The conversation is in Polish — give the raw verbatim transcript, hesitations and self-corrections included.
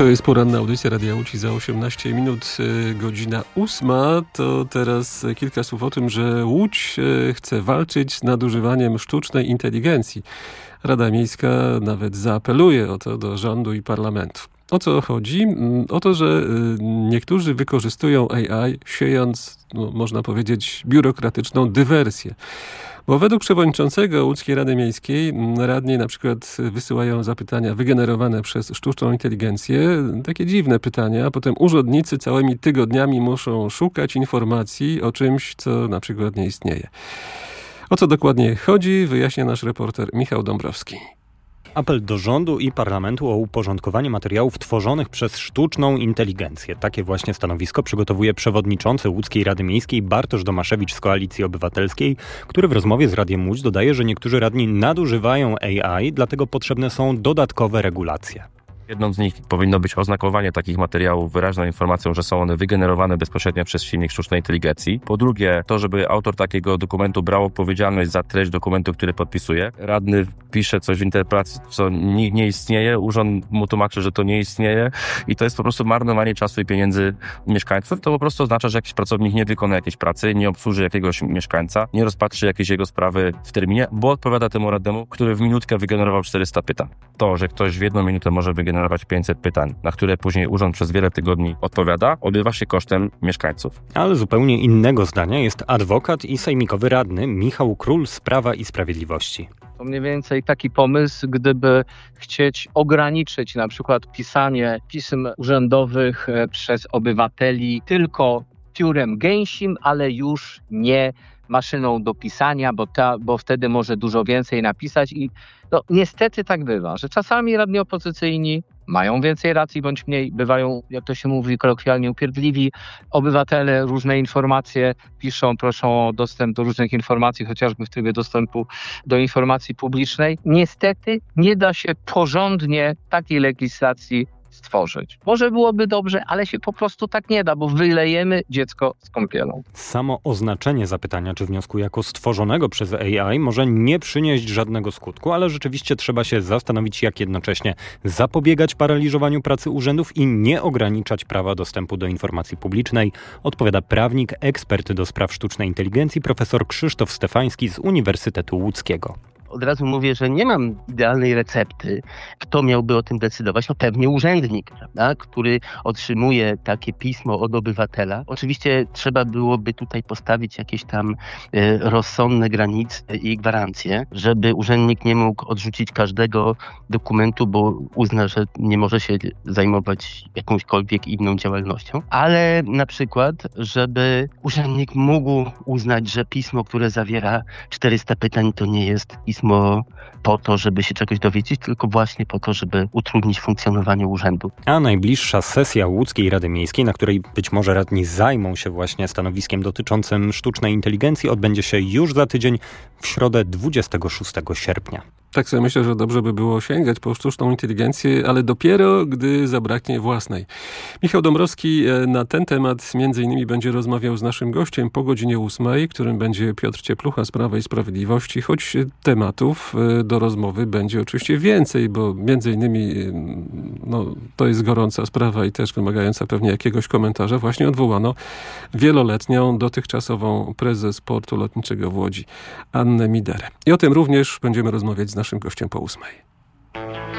To jest poranna audycja Radia Łódź za osiemnaście minut, godzina ósma. To teraz kilka słów o tym, że Łódź chce walczyć z nadużywaniem sztucznej inteligencji. Rada Miejska nawet zaapeluje o to do rządu i parlamentu. O co chodzi? O to, że niektórzy wykorzystują A I, siejąc, no, można powiedzieć, biurokratyczną dywersję. Bo według przewodniczącego Łódzkiej Rady Miejskiej radni na przykład wysyłają zapytania wygenerowane przez sztuczną inteligencję, takie dziwne pytania, a potem urzędnicy całymi tygodniami muszą szukać informacji o czymś, co na przykład nie istnieje. O co dokładnie chodzi, wyjaśnia nasz reporter Michał Dąbrowski. Apel do rządu i parlamentu o uporządkowanie materiałów tworzonych przez sztuczną inteligencję. Takie właśnie stanowisko przygotowuje przewodniczący Łódzkiej Rady Miejskiej Bartosz Domaszewicz z Koalicji Obywatelskiej, który w rozmowie z Radiem Łódź dodaje, że niektórzy radni nadużywają A I, dlatego potrzebne są dodatkowe regulacje. Jedną z nich powinno być oznakowanie takich materiałów wyraźną informacją, że są one wygenerowane bezpośrednio przez silnik sztucznej inteligencji. Po drugie, to, żeby autor takiego dokumentu brał odpowiedzialność za treść dokumentu, który podpisuje. Radny pisze coś w interpretacji, co nie, nie istnieje, urząd mu tłumaczy, że to nie istnieje i to jest po prostu marnowanie czasu i pieniędzy mieszkańców. To po prostu oznacza, że jakiś pracownik nie wykona jakiejś pracy, nie obsłuży jakiegoś mieszkańca, nie rozpatrzy jakiejś jego sprawy w terminie, bo odpowiada temu radnemu, który w minutkę wygenerował czterysta pytań. To, że ktoś w jedną minutę może wygenerować pięćset pytań, na które później urząd przez wiele tygodni odpowiada, odbywa się kosztem mieszkańców. Ale zupełnie innego zdania jest adwokat i sejmikowy radny Michał Król z Prawa i Sprawiedliwości. To mniej więcej taki pomysł, gdyby chcieć ograniczyć na przykład pisanie pism urzędowych przez obywateli tylko piórem gęsim, ale już nie maszyną do pisania, bo, ta, bo wtedy może dużo więcej napisać i no, niestety tak bywa, że czasami radni opozycyjni mają więcej racji bądź mniej, bywają, jak to się mówi kolokwialnie, upierdliwi. Obywatele różne informacje piszą, proszą o dostęp do różnych informacji, chociażby w trybie dostępu do informacji publicznej. Niestety nie da się porządnie takiej legislacji stworzyć. Może byłoby dobrze, ale się po prostu tak nie da, bo wylejemy dziecko z kąpielą. Samo oznaczenie zapytania czy wniosku jako stworzonego przez A I może nie przynieść żadnego skutku, ale rzeczywiście trzeba się zastanowić, jak jednocześnie zapobiegać paraliżowaniu pracy urzędów i nie ograniczać prawa dostępu do informacji publicznej, odpowiada prawnik, ekspert do spraw sztucznej inteligencji, profesor Krzysztof Stefański z Uniwersytetu Łódzkiego. Od razu mówię, że nie mam idealnej recepty. Kto miałby o tym decydować? No pewnie urzędnik, prawda? Który otrzymuje takie pismo od obywatela. Oczywiście trzeba byłoby tutaj postawić jakieś tam e, rozsądne granice i gwarancje, żeby urzędnik nie mógł odrzucić każdego dokumentu, bo uzna, że nie może się zajmować jakąśkolwiek inną działalnością. Ale na przykład, żeby urzędnik mógł uznać, że pismo, które zawiera czterysta pytań, to nie jest pismo po to, żeby się czegoś dowiedzieć, tylko właśnie po to, żeby utrudnić funkcjonowanie urzędu. A najbliższa sesja Łódzkiej Rady Miejskiej, na której być może radni zajmą się właśnie stanowiskiem dotyczącym sztucznej inteligencji, odbędzie się już za tydzień, w środę dwudziestego szóstego sierpnia. Tak sobie myślę, że dobrze by było sięgać po sztuczną inteligencję, ale dopiero, gdy zabraknie własnej. Michał Dąbrowski na ten temat między innymi będzie rozmawiał z naszym gościem po godzinie ósmej, którym będzie Piotr Cieplucha z Prawa i Sprawiedliwości, choć tematów do rozmowy będzie oczywiście więcej, bo między innymi no, to jest gorąca sprawa i też wymagająca pewnie jakiegoś komentarza. Właśnie odwołano wieloletnią dotychczasową prezes portu lotniczego w Łodzi, Annę Miderę. I o tym również będziemy rozmawiać z naszym gościem po ósmej.